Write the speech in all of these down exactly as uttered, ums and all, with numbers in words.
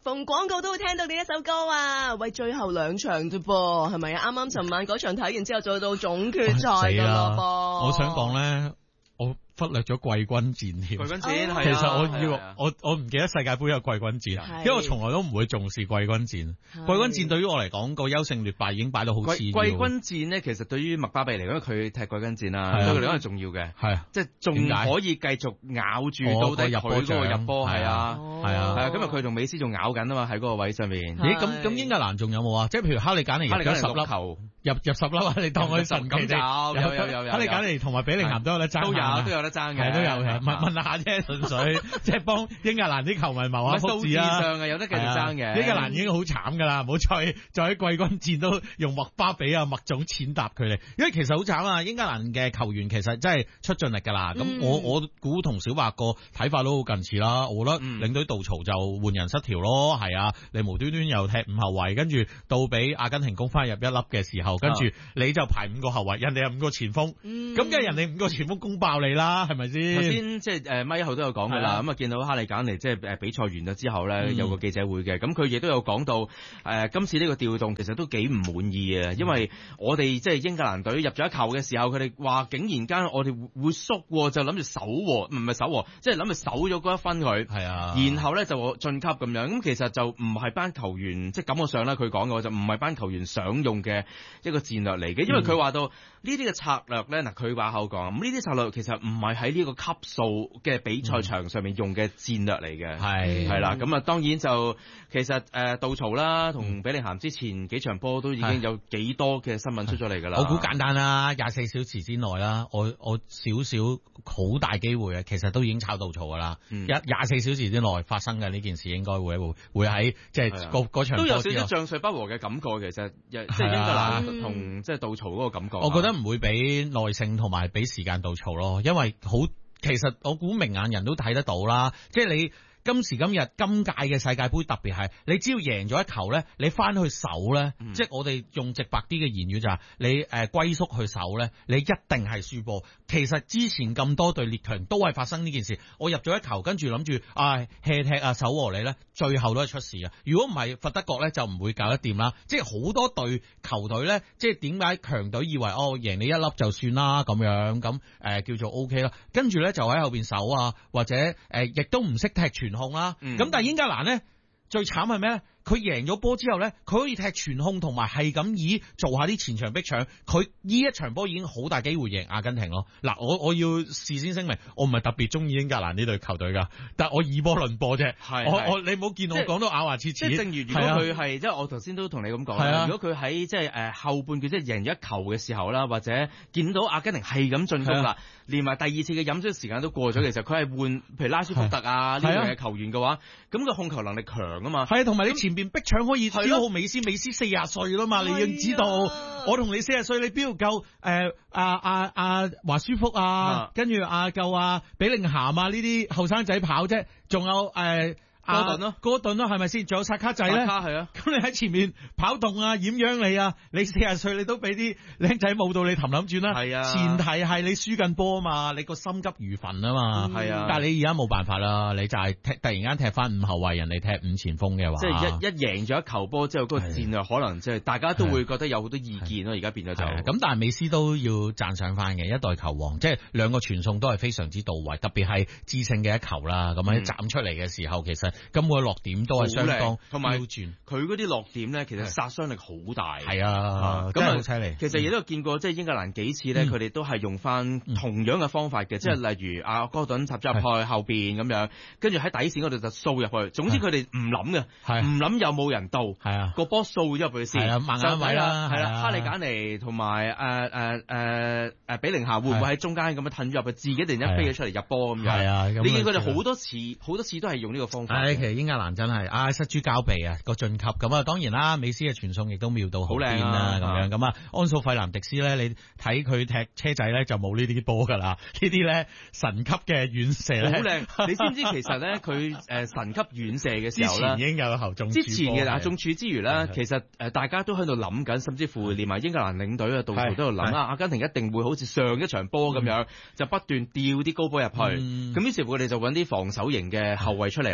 逢廣告都會聽到呢一首歌啊！喂，最後兩場啫噃，係咪啊？啱啱尋晚嗰場睇完之後，做到總決賽噶咯噃。 我想講咧，我忽略咗季軍戰添。季軍戰係其實我要我我唔記得世界盃有季軍戰，因為我從來都唔會重視季軍戰。季軍戰對於我嚟講，個優勝劣敗已經擺到好次。 季軍戰咧，其實對於麥巴比嚟講，佢踢季軍戰啦，對佢嚟講係重要嘅。 係啊， 即係仲可以繼續咬住到底佢嗰個入波係啊， 係啊， 係啊。今日佢同美斯仲咬緊啊嘛，喺嗰個位上面。 咦？咁咁英格蘭仲有冇啊？即係譬如哈利簡尼入咗十粒球，入入十粒，你當佢神奇地有有有有。 哈利簡尼同埋比寧咸都有得爭， 都有都有得爭嘅， 都有。問問下啫，純粹即係幫英格蘭啲球迷謀下福祉啊！ 上嘅有得繼續爭嘅。 英格蘭已經好慘噶啦，唔好再再喺季軍戰都用麥巴比啊、麥總踐踏佢哋，因為其實好慘啊！英格蘭嘅球員其實真係出盡力噶啦。咁、嗯、我我估同小白個睇法都好近似啦。我覺得領隊杜曹就換人失調咯，係啊，你無端端又踢五後衛，跟住到俾阿根廷攻翻入一粒嘅時候，跟住你就排五個後衛，人哋有五個前鋒，咁梗係人哋五個前鋒攻爆你啦，係咪先？先即係誒，咪一號都有講噶啦，咁啊見到哈利簡尼即係誒比賽完咗之後咧，嗯、有個記者會嘅，咁佢亦都有講到誒、呃、今次呢個調動其實都幾唔滿意嘅，因為我哋即係英格蘭隊入咗一球嘅時候，佢哋話竟然間我哋會縮，就諗住守，唔係守，即係諗住守咗嗰一分佢，係啊，然後咧就晉級咁樣，咁其實就唔係班球員，即係感覺上咧佢講嘅就唔係班球員想用嘅一個戰略嚟嘅，因為佢話到呢啲嘅策略咧，嗱佢話口講，咁呢啲策略其實唔係喺呢個級數嘅比賽場上面用嘅戰略嚟嘅，係係啦，咁啊當然就其實誒杜曹啦，同比利咸之前幾場波都已經有幾多嘅新聞出咗嚟㗎啦。 我估簡單啦，廿四小時之內啦，我我少少好大機會啊，其實都已經炒杜曹㗎啦。一廿四小時之內發生嘅呢件事應該會會會喺即係嗰嗰場都有少少將帥不和嘅感覺，其實即係英格蘭同即係杜曹嗰個感覺。 我覺得唔會俾耐性同埋俾時間杜曹咯，因為好。其實我估明眼人都睇得到啦，即係你今時今日今屆嘅世界盃特別係，你只要贏咗一球咧，你翻去守咧，嗯、即係我哋用直白啲嘅言語就係、是、你誒龜縮去守咧，你一定係輸波。其實之前咁多隊列強都係發生呢件事，我入咗一球，跟住諗住啊 hea 踢啊守和你咧，最後都係出事啊！如果唔係佛德國咧，就唔會搞得掂啦。即係好多隊球隊咧，即係點解強隊以為哦贏你一粒就算啦咁樣咁誒、呃、叫做 O K 啦，跟住咧就喺後邊守啊，或者誒、呃、亦都唔識踢傳控啦。咁、嗯、但係英格蘭咧最慘係咩咧？佢贏咗波之後咧，佢可以踢傳控同埋係咁以做下啲前場逼搶，佢呢一場波已經好大機會贏阿根廷咯。嗱，我我要事先聲明，我唔係特別中意英格蘭呢隊球隊噶，但係我以波論波啫。係我我你唔好見我講到咬牙切齒。即係正如如果佢係、啊、即係我頭先都同你咁講啦。啊、如果佢喺即係誒後半段即係贏咗一球嘅時候啦，或者見到阿根廷係咁進攻啦，啊、連埋第二次嘅飲水時間都過咗，其實佢係換譬如拉舒福特啊呢類嘅球員嘅話，咁個控球能力強啊嘛。係啊，同埋你前邊逼搶可以消耗美斯，美斯四十歲啦嘛，你要知道，我同你四十歲，你邊度夠誒阿阿阿華舒福啊，跟住阿夠啊比寧咸啊呢啲後生仔跑啫，仲有誒。呃哥頓咯，哥頓咯，係咪先？仲有薩卡仔咧，係啊。咁你喺前面跑動啊，掩樣你啊，你四十歲你都俾啲僆仔冇到你氹氹轉啦。係啊。前提係你輸緊波啊嘛，你個心急如焚啊嘛。係啊。但係你而家冇辦法啦，你就係踢突然間踢翻五後衛，人哋踢五前鋒嘅話，即係一一贏咗一球波之後，嗰個戰略可能即係大家都會覺得有好多意見咯。而家變咗就咁，但係美斯都要讚賞翻嘅一代球王，即係兩個傳送都係非常之到位，特別係致勝嘅一球啦。咁樣斬出嚟嘅時候，其實咁個落點都係相當同埋佢嗰啲落點咧，其實殺傷力好大。係啊，咁啊好犀利。其實亦都有見過，即係英格蘭幾次咧，佢哋都係用翻同樣嘅方法嘅，即係例如阿哥頓插咗入去後邊咁樣，跟住喺底線嗰度就掃入去。總之佢哋唔諗嘅，唔諗有冇人到，係啊，個波掃咗入去先。係啊，慢慢位啦，係啦，哈利簡尼同埋誒誒誒誒比寧夏會唔會喺中間咁樣褪咗入去，自己突然間飛咗出嚟入波咁樣？係啊，你見佢哋好多次好多次都係用呢個方法。英格蘭真係啊失諸交臂啊個晉級咁啊，當然啦，美斯嘅傳送亦都妙到好靚啦咁樣咁啊，安素費南迪斯咧，你睇佢踢車仔咧就冇呢啲波噶啦，呢啲咧神級嘅遠射咧好靚。你知唔知其實咧佢誒神級遠射嘅時候咧，之前已經有後中之前嘅嗱中柱之餘咧，其實誒大家都喺度諗緊，甚至乎連埋英格蘭領隊啊，杜曹都喺度諗啊，阿根廷一定會好似上一場波咁樣，就不斷吊啲高波入去。咁於是乎佢哋就揾啲防守型嘅後衛出嚟啦。點樣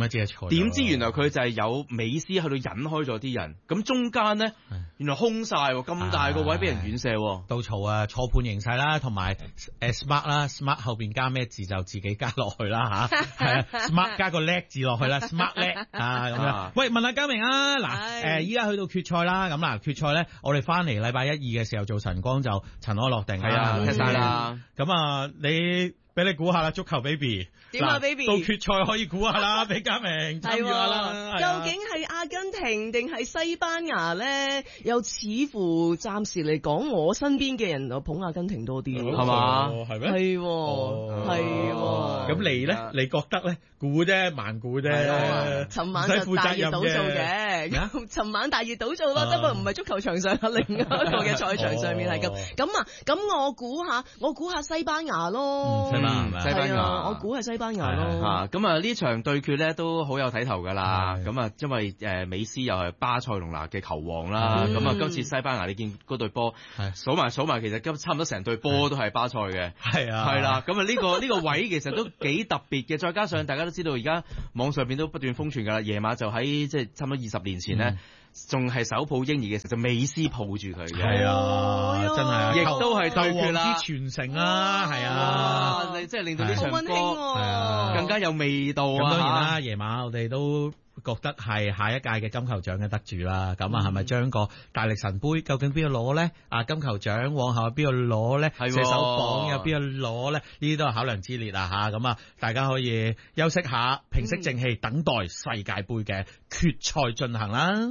解知係錯？ 點知原來佢就係有美斯喺度引開咗啲人，咁中間咧原來空晒喎，咁大個位俾人遠射喎。 到嘈啊，錯判形勢啦，同埋誒 smart 啦 ，smart 後邊加咩字就自己加落去啦吓，係啊，smart 加個叻字落去啦，smart 叻啊咁樣。喂，問下嘉明啊，嗱誒依家去到決賽啦，咁嗱決賽咧，我哋翻嚟禮拜一二嘅時候做晨光就塵埃落定啦， 係啊，踢晒啦。 咁啊，你俾你估下啦，足球 baby。 點啊 ，baby？ 到決賽可以估下啦，俾嘉明參與下啦。 究竟係阿根廷定係西班牙咧？又似乎暫時嚟講，我身邊嘅人就捧阿根廷多啲， 係嘛？ 係咩？ 係，係。 咁你咧？你覺得咧？估啫，盲估啫。 尋晚就大熱倒灶嘅，尋晚大熱倒灶咯，不過唔係足球場上，另一個嘅賽場上面係咁。咁啊，咁我估下，我估下西班牙咯。 西班牙， 西班牙， 我估係西班牙咯。 嚇，咁啊呢場對決咧都好有睇頭㗎啦。咁啊，因為誒美斯又係巴塞隆拿嘅球王啦。咁啊，今次西班牙你見嗰隊波數埋數埋，其實今差唔多成隊波都係巴塞嘅。係啊，係啦。咁啊呢個呢個位其實都幾特別嘅。再加上大家都知道而家網上邊都不斷瘋傳㗎啦。夜晚就喺即係差唔多二十年前咧，仲係手抱嬰兒嘅時候，就美斯抱住佢嘅。係啊，真係，亦都係對決啦，傳承啦，係啊，你即係令到呢場歌更加有味道啊！ 咁當然啦，夜晚我哋都覺得係下一屆嘅金球獎嘅得主啦。咁啊，係咪將個大力神杯究竟邊度攞咧？啊，金球獎往後邊度攞咧？射手榜有邊度攞咧？呢啲都係考量之列啊！吓，咁啊，大家可以休息下，平息正氣，等待世界杯嘅決賽進行啦。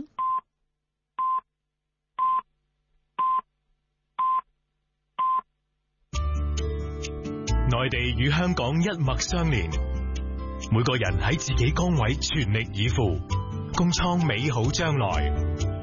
內地與香港一脈相連，每個人喺自己崗位全力以赴，共創美好將來。